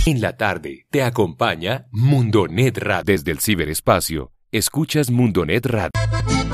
En la tarde te acompaña Mundonet Radio desde el ciberespacio. Escuchas Mundonet Radio.